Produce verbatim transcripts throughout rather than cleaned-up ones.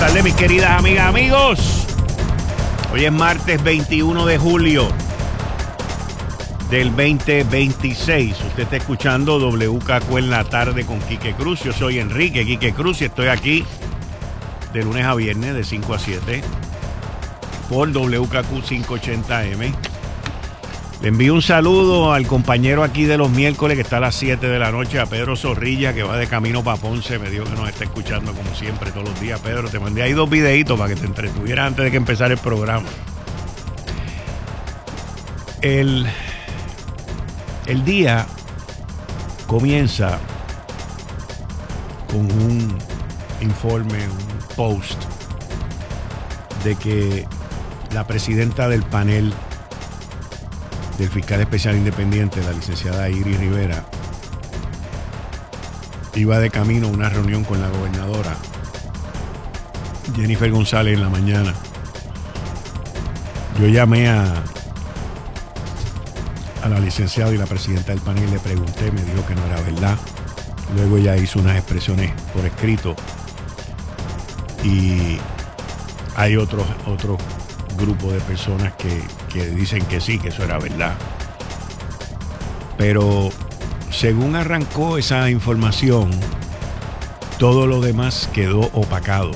tardes, mis queridas amigas, amigos. Hoy es martes veintiuno de julio del veinte veintiséis. Usted está escuchando W K Q en la tarde con Quique Cruz. Yo soy Enrique Quique Cruz y estoy aquí de lunes a viernes de cinco a siete por W K Q quinientos ochenta M. Le envío un saludo al compañero aquí de los miércoles que está a las siete de la noche, a Pedro Zorrilla, que va de camino para Ponce. Me dijo que nos está escuchando como siempre todos los días. Pedro, te mandé ahí dos videitos para que te entretuvieras antes de que empezara el programa. El, el día comienza con un informe, un post de que la presidenta del panel del fiscal especial independiente, la licenciada Iris Rivera, iba de camino a una reunión con la gobernadora Jennifer González en la mañana. Yo llamé a a la licenciada y la presidenta del panel, le pregunté, me dijo que no era verdad. Luego ella hizo unas expresiones por escrito y hay otros otros grupo de personas que, que dicen que sí, que eso era verdad. Pero según arrancó esa información, todo lo demás quedó opacado.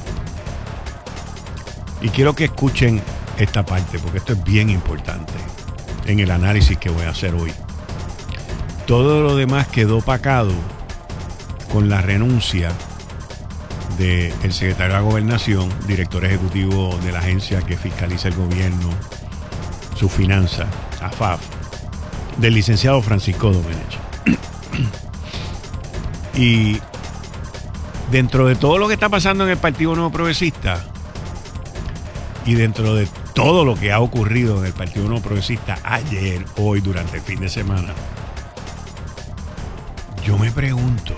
Y quiero que escuchen esta parte, porque esto es bien importante en el análisis que voy a hacer hoy. Todo lo demás quedó opacado con la renuncia del secretario de la Gobernación, director ejecutivo de la agencia que fiscaliza el gobierno, su finanza, A F A F, del licenciado Francisco Domenech. Y dentro de todo lo que está pasando en el Partido Nuevo Progresista y dentro de todo lo que ha ocurrido en el Partido Nuevo Progresista ayer, hoy, durante el fin de semana, yo me pregunto,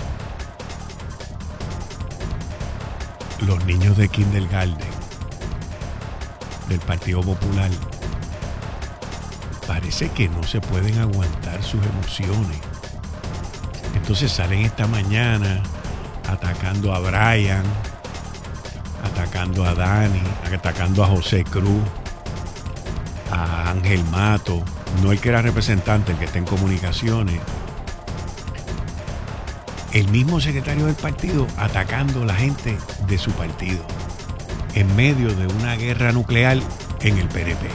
los niños de kindergarten del Partido Popular parece que no se pueden aguantar sus emociones. Entonces salen esta mañana atacando a Brian, atacando a Dani, atacando a José Cruz, a Ángel Mato, no el que era representante, el que está en comunicaciones. El mismo secretario del partido atacando a la gente de su partido en medio de una guerra nuclear en el P N P.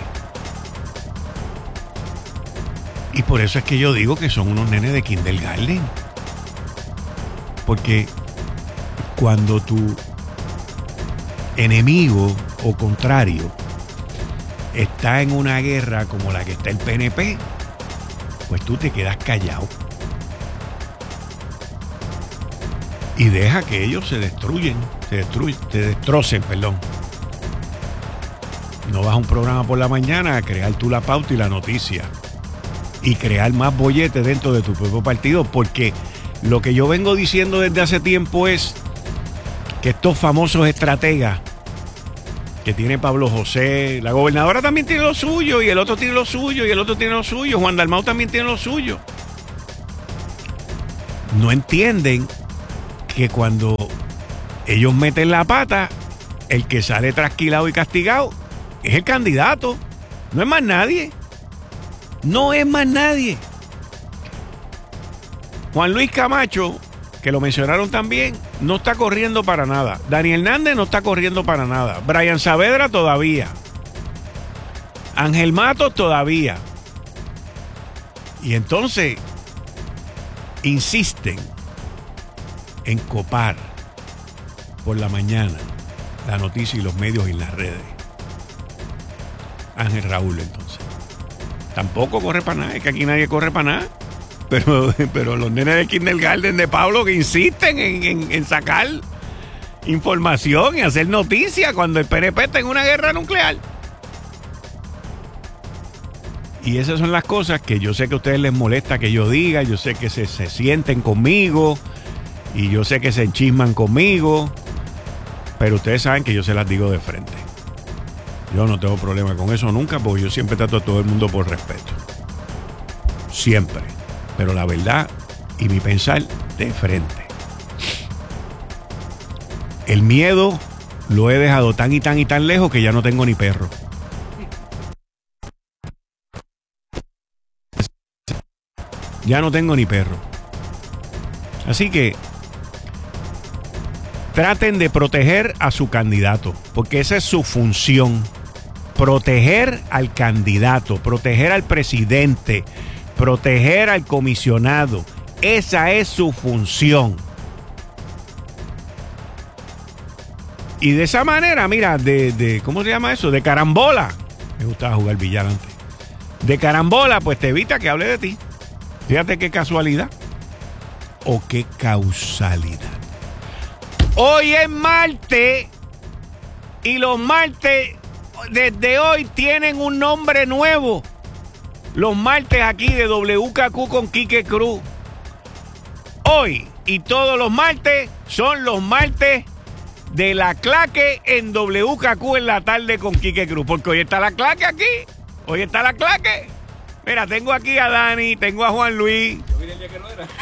Y por eso es que yo digo que son unos nenes de kindergarten. Porque cuando tu enemigo o contrario está en una guerra como la que está el P N P, pues tú te quedas callado. Y deja que ellos se destruyen, se destruyen, se destrocen, perdón. No vas a un programa por la mañana a crear tú la pauta y la noticia y crear más bolletes dentro de tu propio partido, porque lo que yo vengo diciendo desde hace tiempo es que estos famosos estrategas que tiene Pablo José, la gobernadora también tiene lo suyo, y el otro tiene lo suyo, y el otro tiene lo suyo, Juan Dalmau también tiene lo suyo, no entienden que cuando ellos meten la pata, el que sale trasquilado y castigado es el candidato, no es más nadie. No es más nadie. Juan Luis Camacho, que lo mencionaron también, no está corriendo para nada. Dani Hernández no está corriendo para nada. Brian Saavedra todavía. Ángel Matos todavía. Y entonces insisten en copar por la mañana la noticia y los medios y las redes. Ángel Raúl, entonces, tampoco corre para nada. Es que aquí nadie corre para nada. Pero, pero los nenes de kindergarten de Pablo que insisten en, en, en sacar información y hacer noticia cuando el P N P está en una guerra nuclear. Y esas son las cosas que yo sé que a ustedes les molesta que yo diga. Yo sé que se, se sienten conmigo y yo sé que se enchisman conmigo, pero ustedes saben que yo se las digo de frente. Yo no tengo problema con eso nunca, porque yo siempre trato a todo el mundo por respeto. Siempre. Pero la verdad y mi pensar de frente. El miedo lo he dejado tan y tan y tan lejos que ya no tengo ni perro. Ya no tengo ni perro. Así que traten de proteger a su candidato, porque esa es su función. Proteger al candidato, proteger al presidente, proteger al comisionado. Esa es su función. Y de esa manera, mira, de, de ¿cómo se llama eso? De carambola. Me gustaba jugar billar antes. De carambola, pues te evita que hable de ti. Fíjate qué casualidad o qué causalidad. Hoy es martes y los martes desde hoy tienen un nombre nuevo. Los martes aquí de W K Q con Quique Cruz. Hoy y todos los martes son los martes de la claque en W K Q en la tarde con Quique Cruz. Porque hoy está la claque aquí. Hoy está la claque. Mira, tengo aquí a Dani, tengo a Juan Luis. Yo vine el día que no era.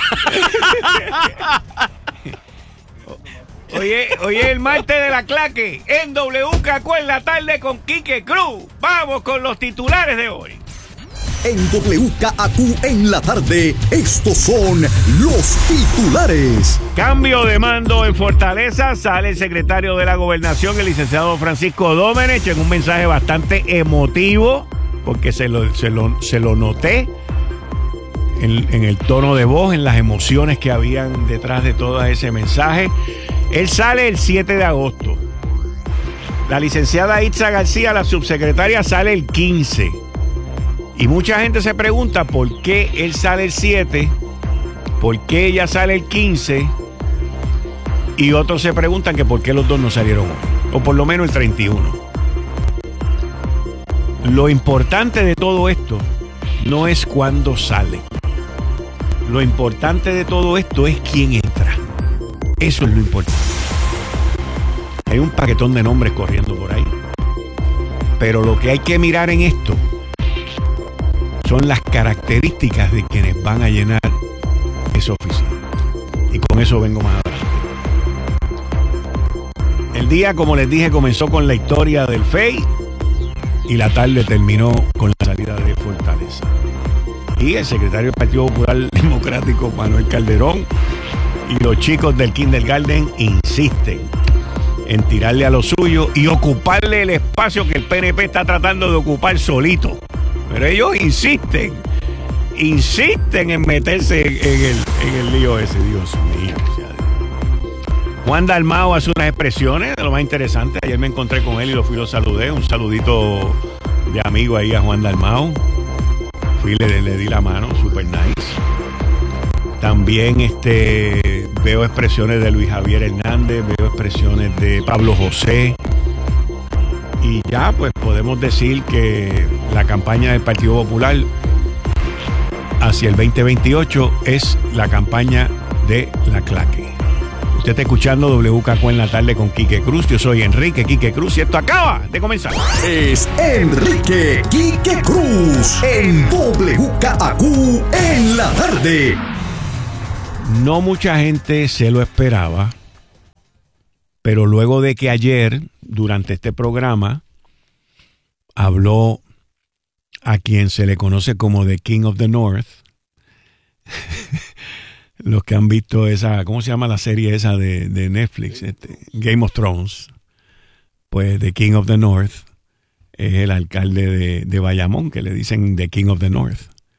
Oye, oye, el martes de la claque en W K Q en la tarde con Quique Cruz. Vamos con los titulares de hoy. En W K Q en la tarde, estos son los titulares. Cambio de mando en Fortaleza. Sale el secretario de la Gobernación, el licenciado Francisco Domenech, en un mensaje bastante emotivo, porque se lo, se lo, se lo noté en, en el tono de voz, en las emociones que habían detrás de todo ese mensaje. Él sale el siete de agosto. La licenciada Itza García, la subsecretaria, sale el quince. Y mucha gente se pregunta por qué él sale el siete, por qué ella sale el quince, y otros se preguntan que por qué los dos no salieron hoy, o por lo menos el treinta y uno. Lo importante de todo esto no es cuándo sale. Lo importante de todo esto es quién entra. Eso es lo importante. Hay un paquetón de nombres corriendo por ahí. Pero lo que hay que mirar en esto son las características de quienes van a llenar esa oficina. Y con eso vengo más adelante. El día, como les dije, comenzó con la historia del F E I y la tarde terminó con la salida de Fortaleza. Y el secretario del Partido Popular Democrático, Manuel Calderón, y los chicos del Kindergarten insisten en tirarle a lo suyo y ocuparle el espacio que el P N P está tratando de ocupar solito. Pero ellos insisten, insisten en meterse en el, en el lío ese. Dios mío. Juan Dalmau hace unas expresiones de lo más interesante. Ayer me encontré con él y lo fui y lo saludé. Un saludito de amigo ahí a Juan Dalmau. Fui y le, le di la mano, super nice. También este, veo expresiones de Luis Javier Hernández, veo expresiones de Pablo José. Y ya pues podemos decir que la campaña del Partido Popular hacia el veinte veintiocho es la campaña de la claque. Usted está escuchando W K Q en la tarde con Quique Cruz. Yo soy Enrique Quique Cruz y esto acaba de comenzar. Es Enrique Quique Cruz en W K Q en la tarde. No mucha gente se lo esperaba, pero luego de que ayer, durante este programa, habló a quien se le conoce como The King of the North. Los que han visto esa, ¿cómo se llama la serie esa de, de Netflix? Este, Game of Thrones. Pues The King of the North es el alcalde de, de Bayamón, que le dicen The King of the North.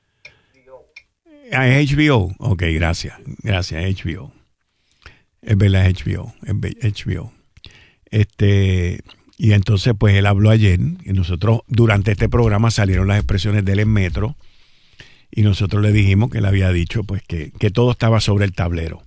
Ah, es H B O. Ok, gracias. Gracias, H B O. Es verdad, H B O. Es H B O. Este, y entonces, pues él habló ayer, y nosotros, durante este programa, salieron las expresiones de él en Metro, y nosotros le dijimos que él había dicho, pues, que, que todo estaba sobre el tablero.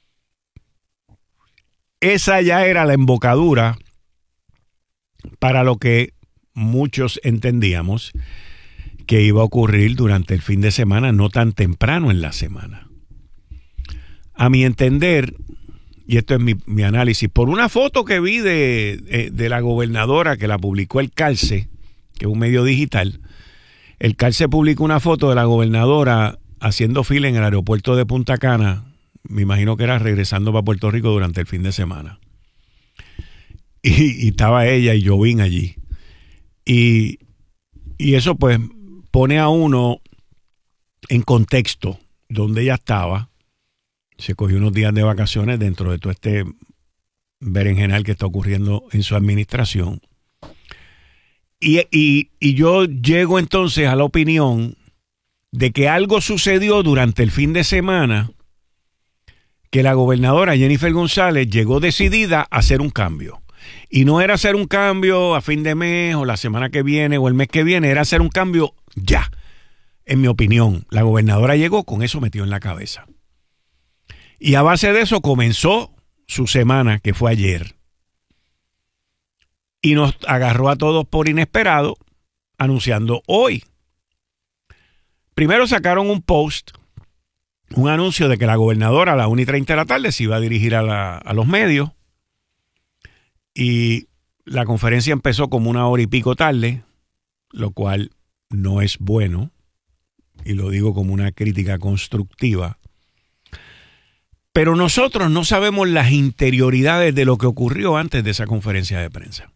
Esa ya era la embocadura para lo que muchos entendíamos que iba a ocurrir durante el fin de semana, no tan temprano en la semana. A mi entender, y esto es mi, mi análisis, por una foto que vi de, de la gobernadora que la publicó el Calce, que es un medio digital, el Calce publicó una foto de la gobernadora haciendo fila en el aeropuerto de Punta Cana, me imagino que era regresando para Puerto Rico durante el fin de semana. y, y estaba ella y Jovín allí. Y, y eso pues pone a uno en contexto donde ella estaba. Se cogió unos días de vacaciones dentro de todo este berenjenal que está ocurriendo en su administración. Y, y, y yo llego entonces a la opinión de que algo sucedió durante el fin de semana que la gobernadora Jennifer González llegó decidida a hacer un cambio. Y no era hacer un cambio a fin de mes o la semana que viene o el mes que viene, era hacer un cambio ya. En mi opinión, la gobernadora llegó con eso metido en la cabeza. Y a base de eso comenzó su semana, que fue ayer. Y nos agarró a todos por inesperado, anunciando hoy. Primero sacaron un post, un anuncio de que la gobernadora a las una y treinta de la tarde se iba a dirigir a, la, a los medios. Y la conferencia empezó como una hora y pico tarde, lo cual no es bueno. Y lo digo como una crítica constructiva. Pero nosotros no sabemos las interioridades de lo que ocurrió antes de esa conferencia de prensa.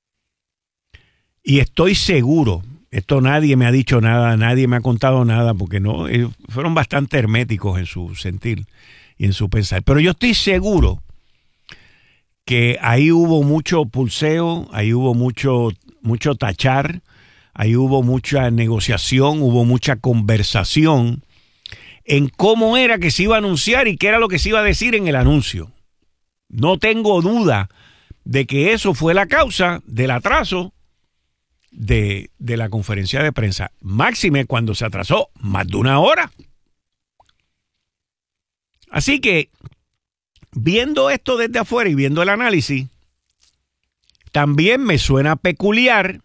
Y estoy seguro, esto nadie me ha dicho nada, nadie me ha contado nada, porque no, eh, fueron bastante herméticos en su sentir y en su pensar. Pero yo estoy seguro que ahí hubo mucho pulseo, ahí hubo mucho, mucho tachar, ahí hubo mucha negociación, hubo mucha conversación en cómo era que se iba a anunciar y qué era lo que se iba a decir en el anuncio. No tengo duda de que eso fue la causa del atraso de, de la conferencia de prensa. Máxime cuando se atrasó más de una hora. Así que, viendo esto desde afuera y viendo el análisis, también me suena peculiar,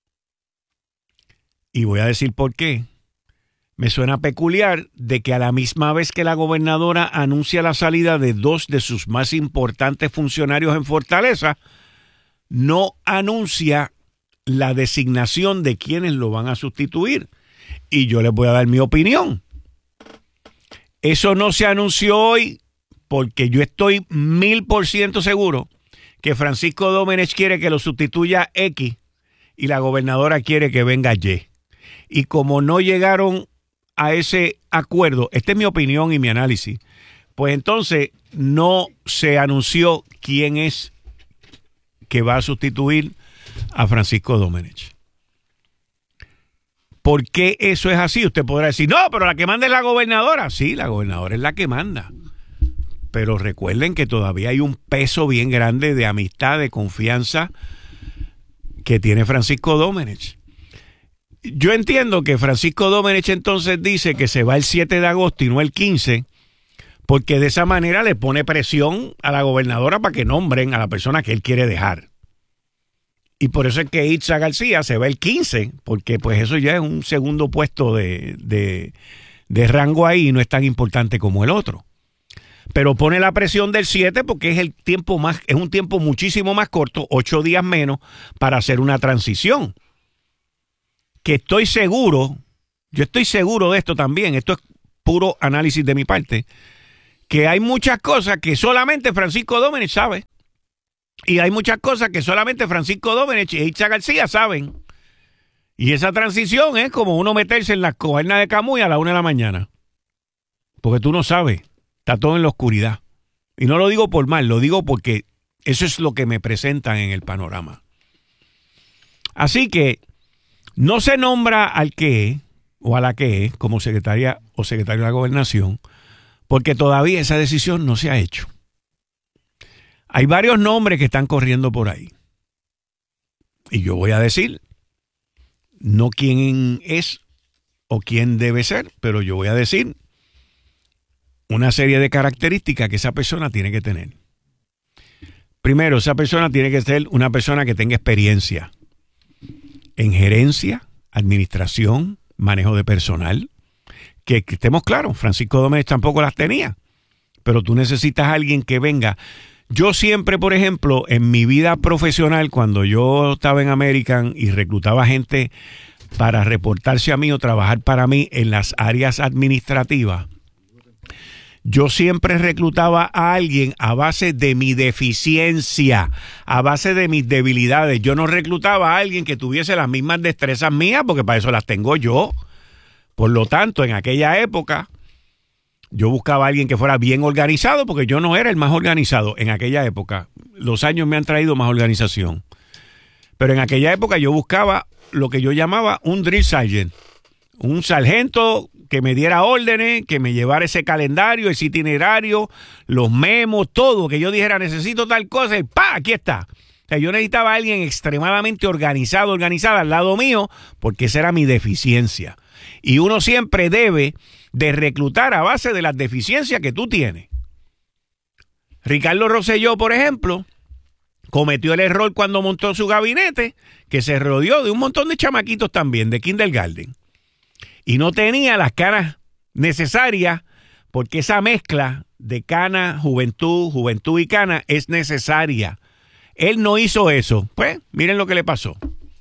y voy a decir por qué. Me suena peculiar de que a la misma vez que la gobernadora anuncia la salida de dos de sus más importantes funcionarios en Fortaleza, no anuncia la designación de quienes lo van a sustituir. Y yo les voy a dar mi opinión. Eso no se anunció hoy porque yo estoy mil por ciento seguro que Francisco Domenech quiere que lo sustituya X y la gobernadora quiere que venga Y. Y como no llegaron a ese acuerdo, esta es mi opinión y mi análisis, pues entonces no se anunció quién es que va a sustituir a Francisco Domenech. ¿Por qué eso es así? Usted podrá decir, no, pero la que manda es la gobernadora. Sí, la gobernadora es la que manda. Pero recuerden que todavía hay un peso bien grande de amistad, de confianza que tiene Francisco Domenech. Yo entiendo que Francisco Domenech entonces dice que se va el siete de agosto y no el quince, porque de esa manera le pone presión a la gobernadora para que nombren a la persona que él quiere dejar. Y por eso es que Itza García se va el quince, porque pues eso ya es un segundo puesto de, de, de rango ahí y no es tan importante como el otro. Pero pone la presión del siete porque es el tiempo más, es un tiempo muchísimo más corto, ocho días menos, para hacer una transición. Que estoy seguro, yo estoy seguro de esto también, esto es puro análisis de mi parte, que hay muchas cosas que solamente Francisco Domenech sabe. Y hay muchas cosas que solamente Francisco Domenech y Itza García saben. Y esa transición es como uno meterse en las cavernas de Camuy a la una de la mañana. Porque tú no sabes, está todo en la oscuridad. Y no lo digo por mal, lo digo porque eso es lo que me presentan en el panorama. Así que no se nombra al que es o a la que es como secretaria o secretario de la gobernación porque todavía esa decisión no se ha hecho. Hay varios nombres que están corriendo por ahí. Y yo voy a decir, no quién es o quién debe ser, pero yo voy a decir una serie de características que esa persona tiene que tener. Primero, esa persona tiene que ser una persona que tenga experiencia en gerencia, administración, manejo de personal. Que, que estemos claros, Francisco Domenech tampoco las tenía. Pero tú necesitas a alguien que venga. Yo siempre, por ejemplo, en mi vida profesional, cuando yo estaba en American y reclutaba gente para reportarse a mí o trabajar para mí en las áreas administrativas, yo siempre reclutaba a alguien a base de mi deficiencia, a base de mis debilidades. Yo no reclutaba a alguien que tuviese las mismas destrezas mías, porque para eso las tengo yo. Por lo tanto, en aquella época, yo buscaba a alguien que fuera bien organizado, porque yo no era el más organizado en aquella época. Los años me han traído más organización. Pero en aquella época yo buscaba lo que yo llamaba un drill sergeant, un sargento que me diera órdenes, que me llevara ese calendario, ese itinerario, los memos, todo, que yo dijera necesito tal cosa y ¡pa! Aquí está. O sea, yo necesitaba a alguien extremadamente organizado, organizada al lado mío, porque esa era mi deficiencia. Y uno siempre debe de reclutar a base de las deficiencias que tú tienes. Ricardo Rosselló, por ejemplo, cometió el error cuando montó su gabinete, que se rodeó de un montón de chamaquitos también, de kindergarten. Y no tenía las canas necesarias, porque esa mezcla de cana, juventud, juventud y cana es necesaria. Él no hizo eso. Pues, miren lo que le pasó.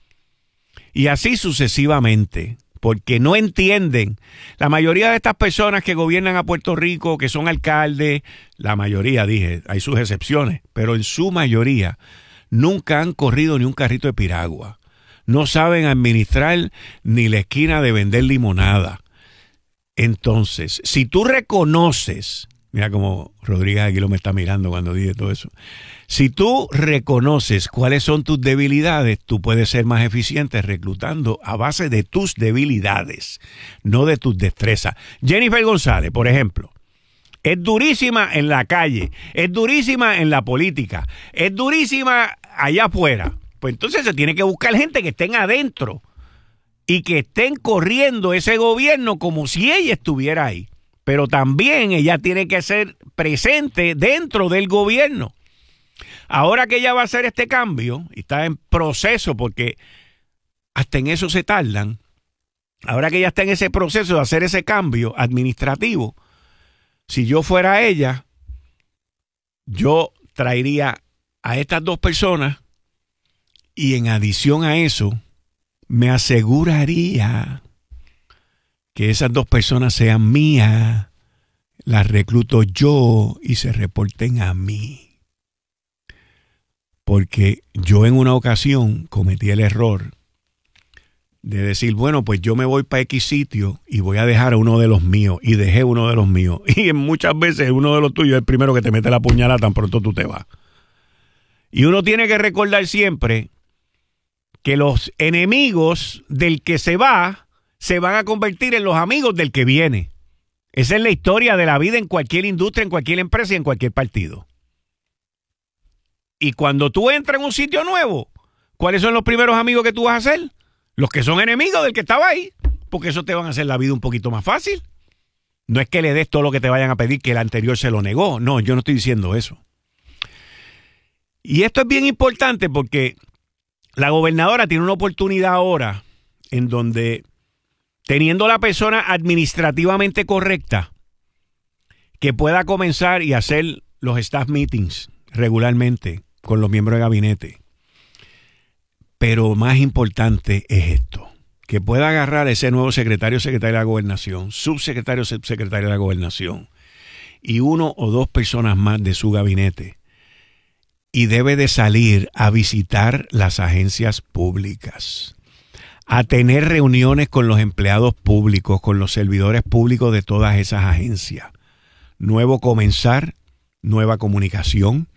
Y así sucesivamente, porque no entienden. La mayoría de estas personas que gobiernan a Puerto Rico, que son alcaldes, la mayoría, dije, hay sus excepciones, pero en su mayoría nunca han corrido ni un carrito de piragua. No saben administrar ni la esquina de vender limonada. Entonces, si tú reconoces, mira cómo Rodríguez Aguiló me está mirando cuando dije todo eso. Si tú reconoces cuáles son tus debilidades, tú puedes ser más eficiente reclutando a base de tus debilidades, no de tus destrezas. Jennifer González, por ejemplo, es durísima en la calle, es durísima en la política, es durísima allá afuera. Pues entonces se tiene que buscar gente que estén adentro y que estén corriendo ese gobierno como si ella estuviera ahí. Pero también ella tiene que ser presente dentro del gobierno. Ahora que ella va a hacer este cambio, y está en proceso porque hasta en eso se tardan, ahora que ella está en ese proceso de hacer ese cambio administrativo, si yo fuera ella, yo traería a estas dos personas y en adición a eso, me aseguraría que esas dos personas sean mías, las recluto yo y se reporten a mí. Porque yo en una ocasión cometí el error de decir, bueno, pues yo me voy para X sitio y voy a dejar a uno de los míos, y dejé uno de los míos. Y muchas veces uno de los tuyos es el primero que te mete la puñalada tan pronto tú te vas. Y uno tiene que recordar siempre que los enemigos del que se va se van a convertir en los amigos del que viene. Esa es la historia de la vida en cualquier industria, en cualquier empresa y en cualquier partido. Y cuando tú entras en un sitio nuevo, ¿cuáles son los primeros amigos que tú vas a hacer? Los que son enemigos del que estaba ahí, porque eso te van a hacer la vida un poquito más fácil. No es que le des todo lo que te vayan a pedir que el anterior se lo negó. No, yo no estoy diciendo eso. Y esto es bien importante porque la gobernadora tiene una oportunidad ahora en donde, teniendo la persona administrativamente correcta, que pueda comenzar y hacer los staff meetings regularmente con los miembros de gabinete. Pero más importante es esto, que pueda agarrar a ese nuevo secretario, secretario de la gobernación, subsecretario, subsecretario de la gobernación y uno o dos personas más de su gabinete. Y debe de salir a visitar las agencias públicas, a tener reuniones con los empleados públicos, con los servidores públicos de todas esas agencias. Nuevo comenzar, nueva comunicación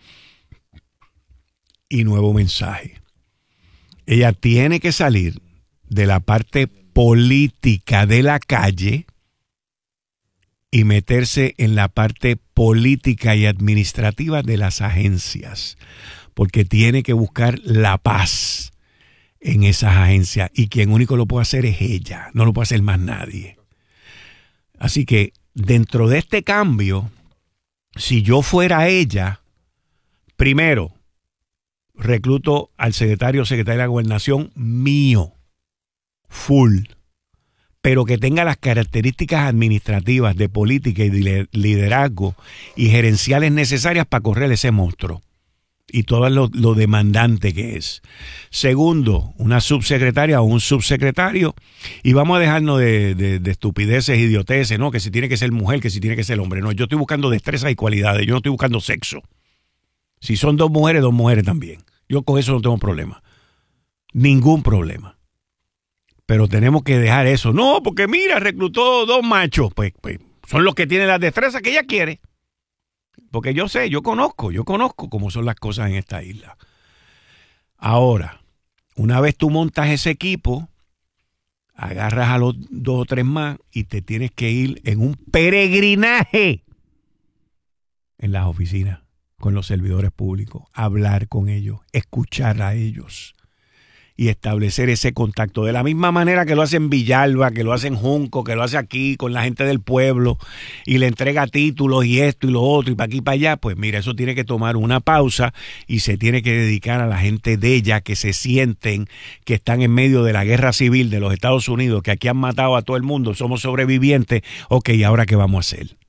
y nuevo mensaje. Ella tiene que salir de la parte política de la calle y meterse en la parte política y administrativa de las agencias, porque tiene que buscar la paz en esas agencias y quien único lo puede hacer es ella, no lo puede hacer más nadie. Así que dentro de este cambio, si yo fuera ella, primero recluto al secretario o secretaria de la gobernación mío, full, pero que tenga las características administrativas, de política y de liderazgo y gerenciales necesarias para correr ese monstruo. y todo lo, lo demandante que es. Segundo, una subsecretaria o un subsecretario, y vamos a dejarnos de, de, de estupideces, idioteces, ¿no? Que si tiene que ser mujer, que si tiene que ser hombre. No, yo estoy buscando destrezas y cualidades, yo no estoy buscando sexo. Si son dos mujeres, dos mujeres también. Yo con eso no tengo problema. Ningún problema. Pero tenemos que dejar eso. No, porque mira, reclutó dos machos. Pues, pues son los que tienen las destrezas que ella quiere. Porque yo sé, yo conozco, yo conozco cómo son las cosas en esta isla. Ahora, una vez tú montas ese equipo, agarras a los dos o tres más y te tienes que ir en un peregrinaje en las oficinas con los servidores públicos, hablar con ellos, escuchar a ellos y establecer ese contacto. De la misma manera que lo hacen Villalba, que lo hacen Junco, que lo hace aquí con la gente del pueblo y le entrega títulos y esto y lo otro y para aquí y para allá, pues mira, eso tiene que tomar una pausa y se tiene que dedicar a la gente de ella que se sienten que están en medio de la guerra civil de los Estados Unidos, que aquí han matado a todo el mundo, somos sobrevivientes. Ok, ¿y ahora qué vamos a hacer?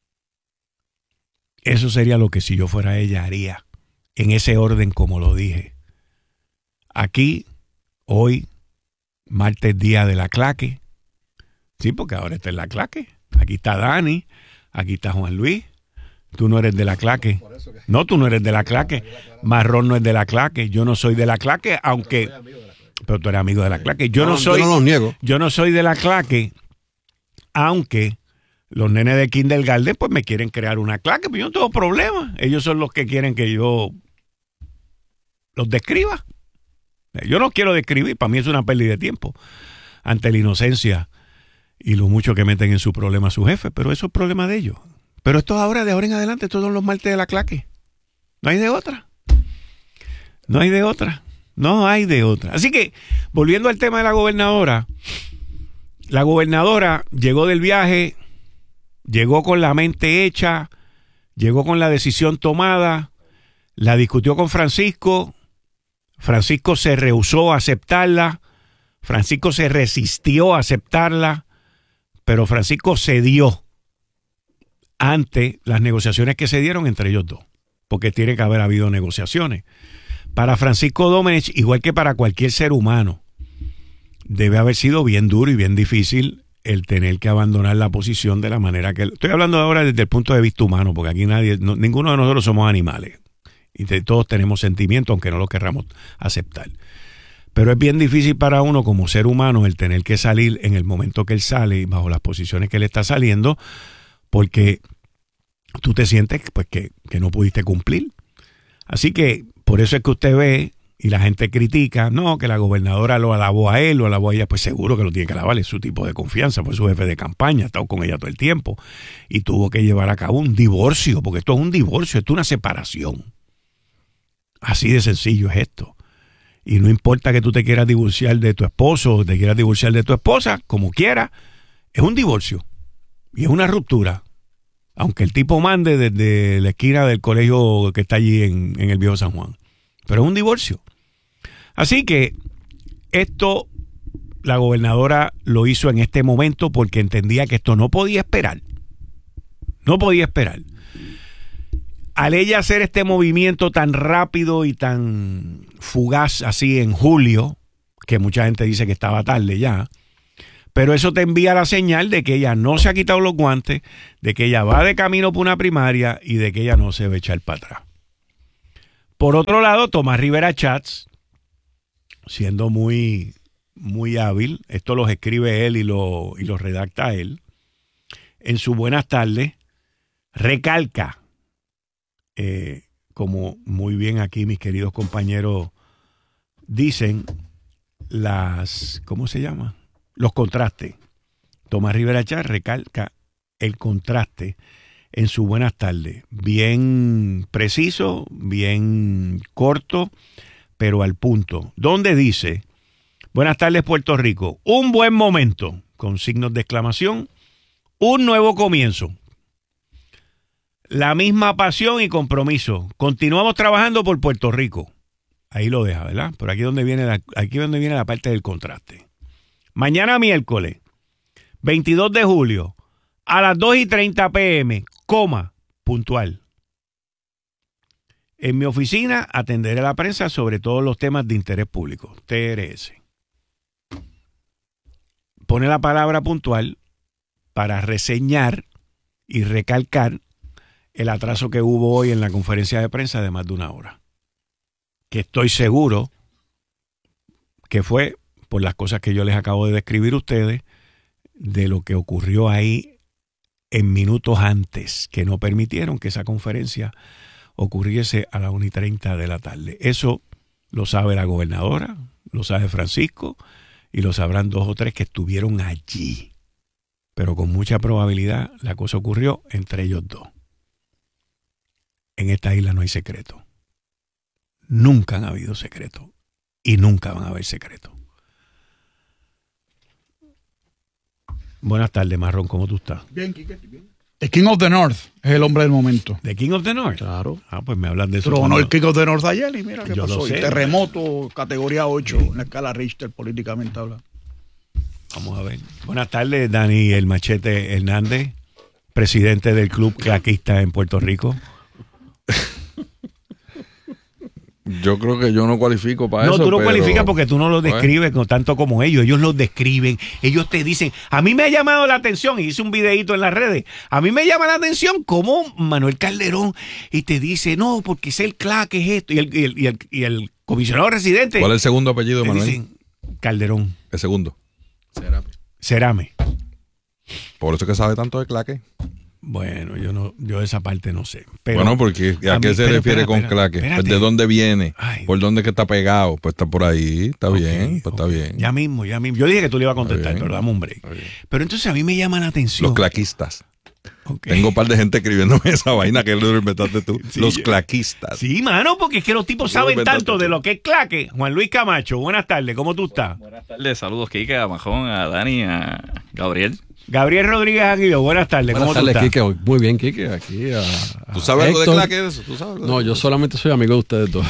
Eso sería lo que si yo fuera ella haría, en ese orden como lo dije. Aquí, hoy, martes día de la claque. Sí, porque ahora está en la claque. Aquí está Dani, aquí está Juan Luis. Tú no eres de la claque. No, tú no eres de la claque. Marrón no es de la claque. Yo no soy de la claque, aunque... Pero tú eres amigo de la claque. Yo no soy... Yo no lo niego. Yo no soy de la claque, aunque... Los nenes de kindergarten pues me quieren crear una claque, pero yo no tengo problema. Ellos son los que quieren que yo los describa. Yo no quiero describir, para mí es una pérdida de tiempo ante la inocencia y lo mucho que meten en su problema a su jefe, pero eso es problema de ellos. Pero esto ahora, de ahora en adelante, todos son los martes de la claque. No hay de otra. No hay de otra. No hay de otra. Así que, volviendo al tema de la gobernadora, la gobernadora llegó del viaje... Llegó con la mente hecha, llegó con la decisión tomada, la discutió con Francisco, Francisco se rehusó a aceptarla, Francisco se resistió a aceptarla, pero Francisco cedió ante las negociaciones que se dieron entre ellos dos, porque tiene que haber habido negociaciones. Para Francisco Domenech, igual que para cualquier ser humano, debe haber sido bien duro y bien difícil el tener que abandonar la posición de la manera que... Estoy hablando ahora desde el punto de vista humano, porque aquí nadie, no, ninguno de nosotros somos animales. Y de, todos tenemos sentimientos, aunque no lo querramos aceptar. Pero es bien difícil para uno como ser humano el tener que salir en el momento que él sale y bajo las posiciones que él está saliendo, porque tú te sientes pues que, que no pudiste cumplir. Así que por eso es que usted ve... Y la gente critica, no, que la gobernadora lo alabó a él, lo alabó a ella, pues seguro que lo tiene que alabar, es su tipo de confianza, pues su jefe de campaña, ha estado con ella todo el tiempo y tuvo que llevar a cabo un divorcio, porque esto es un divorcio, esto es una separación. Así de sencillo es esto. Y no importa que tú te quieras divorciar de tu esposo o te quieras divorciar de tu esposa, como quieras, es un divorcio y es una ruptura. Aunque el tipo mande desde la esquina del colegio que está allí en, en el Viejo San Juan. Pero es un divorcio. Así que esto la gobernadora lo hizo en este momento porque entendía que esto no podía esperar. No podía esperar. Al ella hacer este movimiento tan rápido y tan fugaz así en julio, que mucha gente dice que estaba tarde ya, pero eso te envía la señal de que ella no se ha quitado los guantes, de que ella va de camino por una primaria y de que ella no se va a echar para atrás. Por otro lado, Tomás Rivera Chats, siendo muy, muy hábil, esto los escribe él y lo, y lo redacta él, en su Buenas Tardes, recalca, eh, como muy bien aquí mis queridos compañeros dicen, las, ¿cómo se llama? Los contrastes. Tomás Rivera Chats recalca el contraste en su Buenas Tardes, bien preciso, bien corto, pero al punto, donde dice, buenas tardes Puerto Rico, un buen momento, con signos de exclamación, un nuevo comienzo, la misma pasión y compromiso, continuamos trabajando por Puerto Rico, ahí lo deja, ¿verdad? Pero aquí es donde viene la, aquí es donde viene la parte del contraste. Mañana miércoles, veintidós de julio, a las dos y treinta pm, coma, puntual. En mi oficina atenderé a la prensa sobre todos los temas de interés público, T R S. Pone la palabra puntual para reseñar y recalcar el atraso que hubo hoy en la conferencia de prensa de más de una hora. Que estoy seguro que fue por las cosas que yo les acabo de describir a ustedes, de lo que ocurrió ahí en minutos antes, que no permitieron que esa conferencia ocurriese a las una y treinta de la tarde. Eso lo sabe la gobernadora, lo sabe Francisco, y lo sabrán dos o tres que estuvieron allí. Pero con mucha probabilidad la cosa ocurrió entre ellos dos. En esta isla no hay secreto. Nunca han habido secretos. Y nunca van a haber secretos. Buenas tardes, Marrón. ¿Cómo tú estás? Bien, Quique, bien. The King of the North es el hombre del momento. ¿The King of the North? Claro. Ah, pues me hablan de eso. Pero no cuando... el King of the North ayer y mira qué Yo pasó. lo sé, Y terremoto, categoría ocho, en la escala Richter, políticamente hablando. Vamos a ver. Buenas tardes, Dani El Machete Hernández, presidente del Club Claquista en Puerto Rico. Yo creo que yo no cualifico para no, eso. No, tú no pero... cualificas porque tú no lo describes pues. tanto como ellos. Ellos lo describen. Ellos te dicen, a mí me ha llamado la atención, y hice un videito en las redes, a mí me llama la atención cómo Manuel Calderón y te dice, no, porque es el claque, es esto. Y el, y el, y el, y el comisionado residente. ¿Cuál es el segundo apellido de Manuel? Dicen, Calderón. El segundo. Cerame. Cerame. Por eso que sabe tanto de claque. Bueno, yo no, yo esa parte no sé. Pero bueno, porque ¿a, a qué mí, se pero, refiere espera, con espera, claque? Pues ¿de dónde viene? Ay, ¿por dónde que está pegado? Pues está por ahí, está okay, bien, pues okay. está bien. Ya mismo, ya mismo. Yo dije que tú le ibas a contestar, pero dame un break. Pero entonces a mí me llama la atención. Los claquistas. Okay. Tengo un par de gente escribiéndome esa vaina que lo inventaste tú. Sí, los claquistas. Sí, mano, porque es que los tipos saben tanto tú. de lo que es claque. Juan Luis Camacho, buenas tardes, ¿cómo tú estás? Buenas tardes, saludos, Kike, a Majón, a Dani, a Gabriel. Gabriel Rodríguez Aguido, buenas tardes, buenas ¿cómo tardes, tú estás? Quique. Muy bien, Quique, aquí a, a ¿Tú sabes Héctor. algo de claque de eso? ¿Tú sabes no, yo solamente soy amigo de ustedes dos.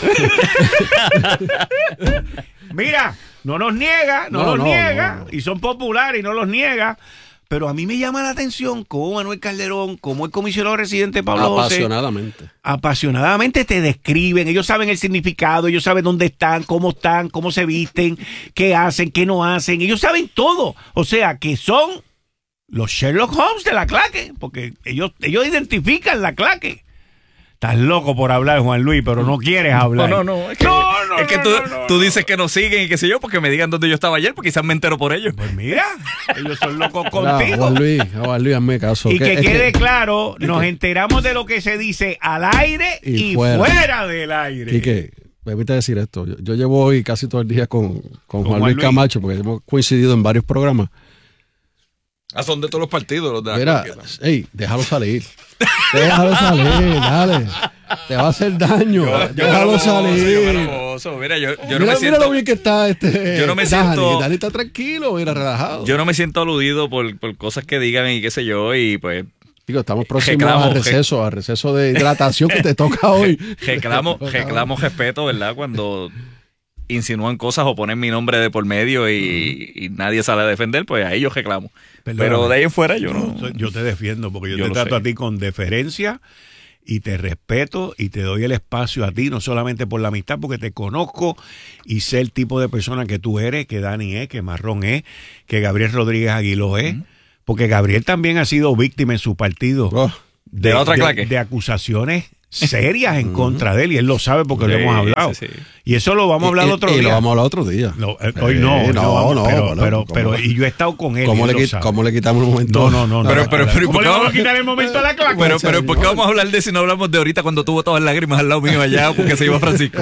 Mira, no los niega, no, no los no, niega, no. y son populares y no los niega. Pero a mí me llama la atención cómo Manuel Calderón, como el comisionado residente Pablo José, apasionadamente. apasionadamente te describen. Ellos saben el significado, ellos saben dónde están, cómo están, cómo se visten, qué hacen, qué no hacen. Ellos saben todo. O sea, que son los Sherlock Holmes de la claque, porque ellos, ellos identifican la claque. Estás loco por hablar, Juan Luis, pero no quieres hablar. No, no, no. Es que, no, no, es que no, tú, no, no, tú dices que nos siguen y qué sé yo, porque me digan dónde yo estaba ayer, porque quizás me entero por ellos. Pues mira, ellos son locos contigo. Juan Luis, Juan Luis, hazme caso. Y que, que quede que, claro, nos enteramos de lo que se dice al aire y, y fuera. fuera del aire. Quique, permite decir esto. Yo, yo llevo hoy casi todo el día con, con, con Juan, Juan Luis Camacho, porque hemos coincidido en varios programas. Ah, son de todos los partidos los de la Mira, ey, déjalo salir. Déjalo salir, dale. Te va a hacer daño. Yo, yo déjalo gozo, salir. Yo mira, yo, yo mira, no me siento. Mira lo bien que está este. Yo no me Dani, siento. Dani está tranquilo, mira, relajado. Yo no me siento aludido por, por cosas que digan y qué sé yo, y pues. Digo, estamos próximos reclamo, al receso, al receso de hidratación que te toca hoy. Reclamo, reclamo respeto, ¿verdad? Cuando insinúan cosas o ponen mi nombre de por medio y, y nadie sale a defender, pues ahí yo reclamo. Perdón, pero de ahí en fuera yo no. Yo te defiendo porque yo, yo te trato sé. a ti con deferencia y te respeto y te doy el espacio a ti, no solamente por la amistad, porque te conozco y sé el tipo de persona que tú eres, que Dani es, que Marrón es, que Gabriel Rodríguez Aguiló es, uh-huh. porque Gabriel también ha sido víctima en su partido oh, de, de, otra de, de acusaciones serias en contra de él, y él lo sabe porque sí, lo hemos hablado. Sí, sí. Y eso lo vamos a hablar y, otro y día. Y lo vamos a hablar otro día. No, eh, hoy no, eh, no, no, vamos, no, pero, bueno, pero, pero, ¿cómo, y yo he estado con él. ¿Cómo, él le, lo ¿Cómo le quitamos el momento? No, no, no. Pero, no, pero, no, pero, ¿Cómo le vamos a quitar el momento a la claque? Pero, pero, ¿por qué vamos a hablar de si no hablamos de ahorita cuando tuvo todas las lágrimas al lado mío allá porque se iba Francisco?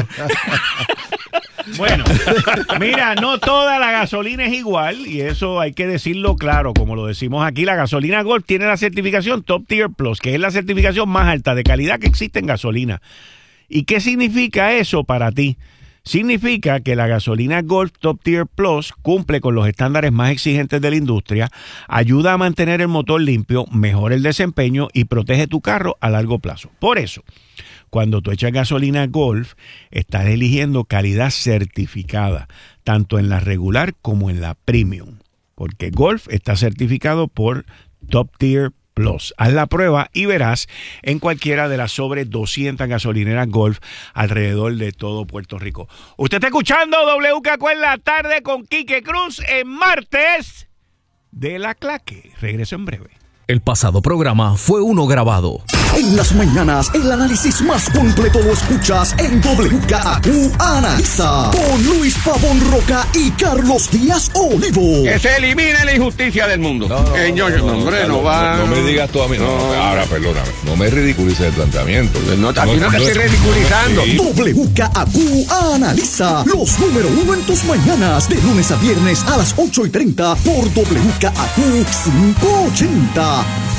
Bueno, mira, no toda la gasolina es igual y eso hay que decirlo claro, como lo decimos aquí. La gasolina Golf tiene la certificación Top Tier Plus, que es la certificación más alta de calidad que existe en gasolina. ¿Y qué significa eso para ti? Significa que la gasolina Golf Top Tier Plus cumple con los estándares más exigentes de la industria, ayuda a mantener el motor limpio, mejora el desempeño y protege tu carro a largo plazo. Por eso, cuando tú echas gasolina Golf, estás eligiendo calidad certificada, tanto en la regular como en la premium, porque Golf está certificado por Top Tier Plus. Haz la prueba y verás en cualquiera de las sobre doscientas gasolineras Golf alrededor de todo Puerto Rico. Usted está escuchando W K Q en la tarde con Quique Cruz en martes de la Claque. Regreso en breve. El pasado programa fue uno grabado. En las mañanas, el análisis más completo lo escuchas en W K A Q Analiza con Luis Pavón Roca y Carlos Díaz Olivo. Que se elimine la injusticia del mundo. No, no, eh, no, no, no, hombre, no, no va. No, no me digas tú a mí. No, no, no, ahora, perdóname. No me ridiculices el planteamiento. No, aquí no, no te estoy ridiculizando. Sí. W K A Q Analiza los número uno en tus mañanas, de lunes a viernes a las ocho y treinta por W K A Q quinientos ochenta.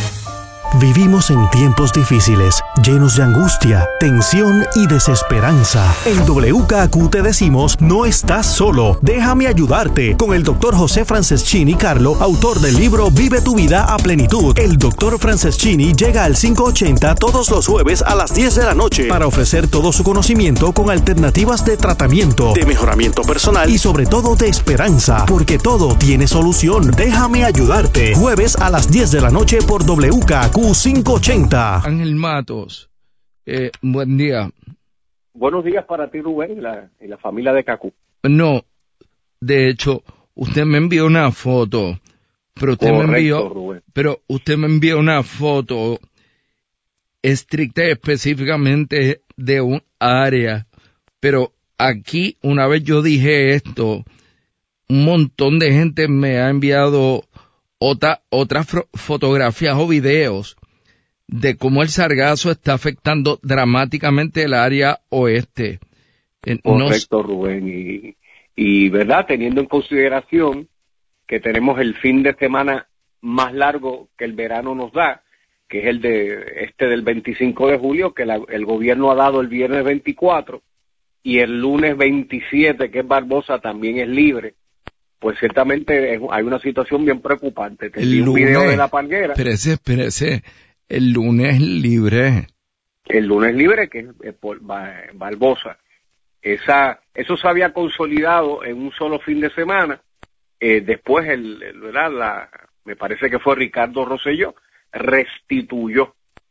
Vivimos en tiempos difíciles, llenos de angustia, tensión y desesperanza. En W K A Q te decimos, no estás solo. Déjame ayudarte con el doctor José Franceschini Carlo, autor del libro Vive tu vida a plenitud. El doctor Franceschini llega al quinientos ochenta todos los jueves a las diez de la noche para ofrecer todo su conocimiento con alternativas de tratamiento, de mejoramiento personal y sobre todo de esperanza, porque todo tiene solución. Déjame ayudarte. Jueves a las diez de la noche por W K A Q quinientos ochenta. Ángel Matos, eh, buen día. Buenos días para ti, Rubén, y la, y la familia de Cacú. No, de hecho, usted me envió una foto, pero usted Correcto, me envió, Rubén. pero usted me envió una foto estricta y específicamente de un área, pero aquí, una vez yo dije esto, un montón de gente me ha enviado otra, otras fotografías o videos de cómo el sargazo está afectando dramáticamente el área oeste. Correcto, Nos... Rubén. Y, y, ¿verdad? Teniendo en consideración que tenemos el fin de semana más largo que el verano nos da, que es el de este del veinticinco de julio, que la, el gobierno ha dado el viernes veinticuatro, y el lunes veintisiete, que es Barbosa, también es libre. Pues ciertamente es, hay una situación bien preocupante. Te vi un video de la Palguera. Espérese, espérese. El lunes libre. El lunes libre, que es por Barbosa. Esa, eso se había consolidado en un solo fin de semana. Eh, después, el, el, ¿verdad? La, me parece que fue Ricardo Rosselló, restituyó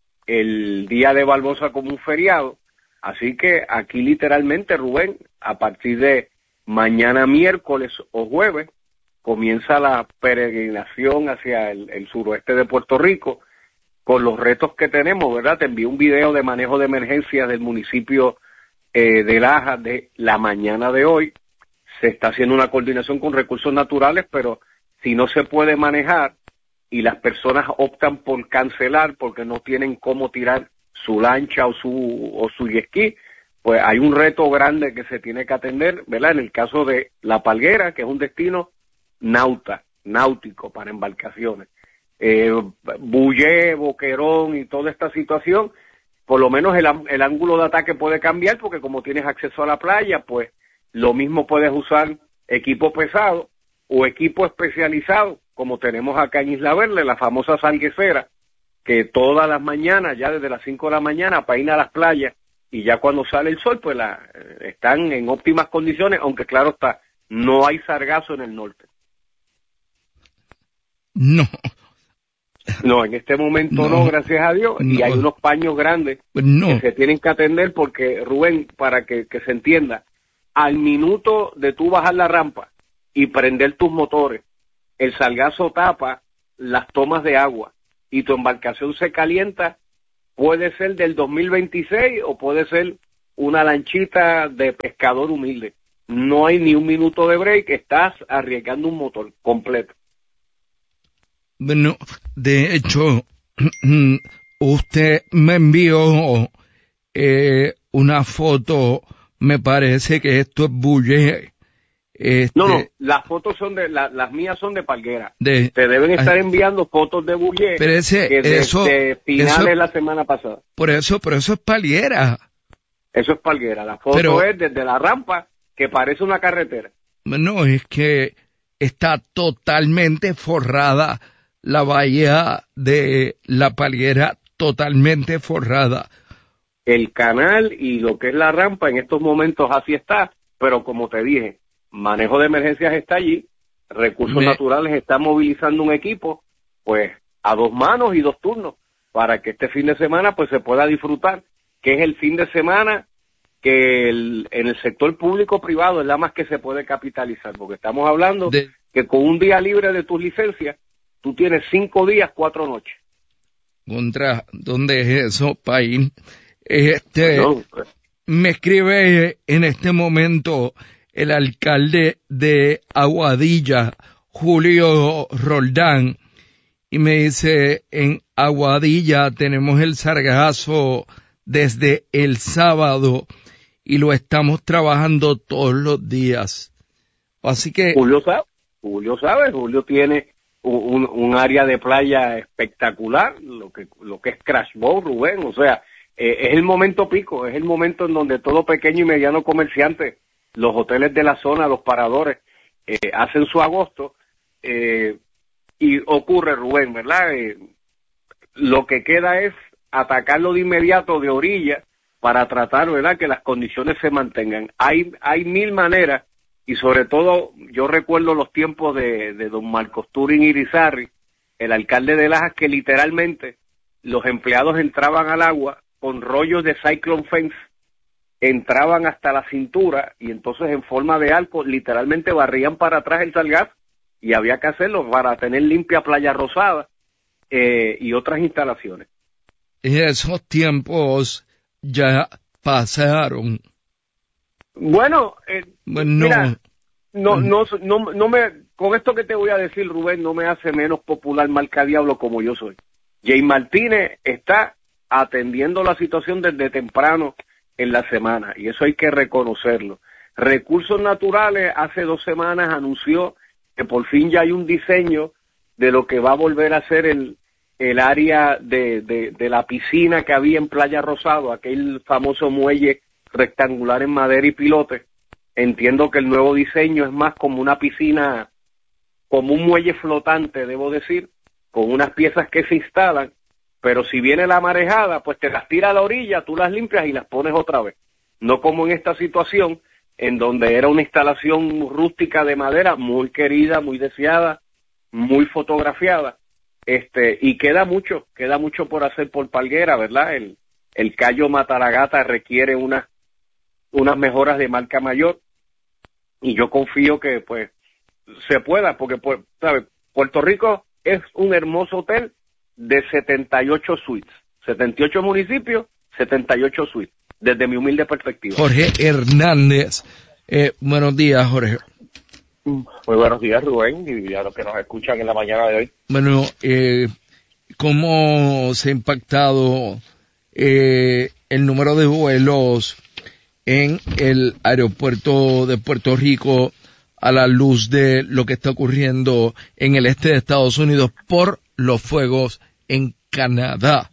el día de Barbosa como un feriado. Así que aquí literalmente, Rubén, a partir de mañana miércoles o jueves, comienza la peregrinación hacia el, el suroeste de Puerto Rico, con los retos que tenemos, ¿verdad? Te envié un video de manejo de emergencias del municipio eh, de Laja de la mañana de hoy. Se está haciendo una coordinación con recursos naturales, pero si no se puede manejar y las personas optan por cancelar porque no tienen cómo tirar su lancha o su, o su jet ski, pues hay un reto grande que se tiene que atender, ¿verdad? En el caso de La Palguera, que es un destino nauta, náutico para embarcaciones. Eh, Bullé, Boquerón y toda esta situación, por lo menos el, el ángulo de ataque puede cambiar, porque como tienes acceso a la playa, pues lo mismo puedes usar equipo pesado o equipo especializado, como tenemos acá en Isla Verde, la famosa salguecera, que todas las mañanas, ya desde las cinco de la mañana, peina las playas, y ya cuando sale el sol, pues la, están en óptimas condiciones, aunque claro está, no hay sargazo en el norte. No. No, en este momento no, no gracias a Dios, no. Y hay unos paños grandes no. que se tienen que atender porque, Rubén, para que, que se entienda, al minuto de tú bajar la rampa y prender tus motores, el sargazo tapa las tomas de agua y tu embarcación se calienta. Puede ser del dos mil veintiséis o puede ser una lanchita de pescador humilde. No hay ni un minuto de break, estás arriesgando un motor completo. Bueno, de hecho, usted me envió eh, una foto, me parece que esto es Bullé. Este, no, no, las fotos son de, la, las mías son de Palguera. De, Te deben estar enviando fotos de Bullé, pero ese, que de, eso, de finales eso, de la semana pasada. Por eso, por eso es Palguera. Eso es Palguera, la foto pero, es desde la rampa, que parece una carretera. No, es que está totalmente forrada la bahía de La Palguera, totalmente forrada. El canal y lo que es la rampa en estos momentos así está, pero como te dije, manejo de emergencias está allí, recursos Me... naturales está movilizando un equipo, pues a dos manos y dos turnos, para que este fin de semana pues se pueda disfrutar, que es el fin de semana que el, en el sector público-privado es la más que se puede capitalizar, porque estamos hablando de que con un día libre de tus licencias, tú tienes cinco días, cuatro noches. Contra, ¿dónde es eso, país? Este, no, pues. Me escribe en este momento el alcalde de Aguadilla, Julio Roldán, y me dice, en Aguadilla tenemos el sargazo desde el sábado y lo estamos trabajando todos los días. Así que... Julio sabe, Julio sabe, Julio tiene un, un área de playa espectacular, lo que, lo que es Crash Boat, Rubén, o sea, eh, es el momento pico, es el momento en donde todo pequeño y mediano comerciante, los hoteles de la zona, los paradores, eh, hacen su agosto, eh, y ocurre, Rubén, ¿verdad? Eh, lo que queda es atacarlo de inmediato de orilla para tratar, ¿verdad?, que las condiciones se mantengan. Hay hay mil maneras, y sobre todo, yo recuerdo los tiempos de, de don Marcos Turín Irizarry, el alcalde de Lajas, que literalmente los empleados entraban al agua con rollos de Cyclone Fence, entraban hasta la cintura, y entonces en forma de arco, literalmente barrían para atrás el sargazo, y había que hacerlo para tener limpia Playa Rosada eh, y otras instalaciones. Esos tiempos ya pasaron. Bueno, eh, bueno mira, no, no, no, no me, con esto que te voy a decir, Rubén, no me hace menos popular marca diablo como yo soy. Jay Martínez está atendiendo la situación desde temprano en la semana, y eso hay que reconocerlo. Recursos Naturales hace dos semanas anunció que por fin ya hay un diseño de lo que va a volver a ser el, el área de, de, de la piscina que había en Playa Rosado, aquel famoso muelle rectangular en madera y pilote. Entiendo que el nuevo diseño es más como una piscina, como un muelle flotante, debo decir, con unas piezas que se instalan, pero si viene la marejada, pues te las tira a la orilla, tú las limpias y las pones otra vez. No como en esta situación, en donde era una instalación rústica de madera, muy querida, muy deseada, muy fotografiada, este, y queda mucho, queda mucho por hacer por Palguera, ¿verdad? El, el Cayo Mataragata requiere unas, unas mejoras de marca mayor, y yo confío que, pues, se pueda, porque, pues, ¿sabes? Puerto Rico es un hermoso hotel de setenta y ocho suites, setenta y ocho municipios, setenta y ocho suites. Desde mi humilde perspectiva. Jorge Hernández. Eh, buenos días, Jorge. Muy buenos días, Rubén, y a los que nos escuchan en la mañana de hoy. Bueno, eh, ¿cómo se ha impactado eh, el número de vuelos en el aeropuerto de Puerto Rico a la luz de lo que está ocurriendo en el este de Estados Unidos por los fuegos en Canadá?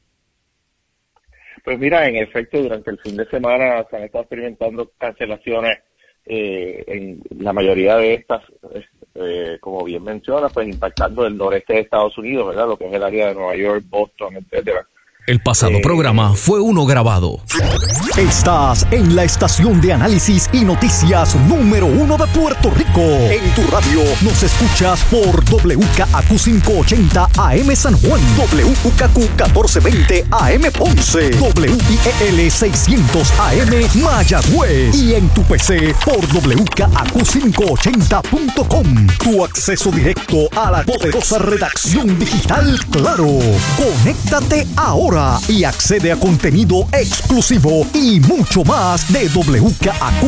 Pues mira, en efecto, durante el fin de semana se han estado experimentando cancelaciones, eh, en la mayoría de estas, eh, como bien menciona, pues impactando el noreste de Estados Unidos, ¿verdad? Lo que es el área de Nueva York, Boston, etcétera. El pasado eh, programa fue uno grabado. Estás en la estación de análisis y noticias número uno de Puerto Rico. En tu radio nos escuchas por W K A Q quinientos ochenta A M San Juan, W K Q catorce veinte A M Ponce, W I E L seiscientos A M Mayagüez y en tu P C por W K A Q quinientos ochenta punto com. Tu acceso directo a la poderosa redacción digital Claro. Conéctate ahora y accede a contenido exclusivo y mucho más de W K A Q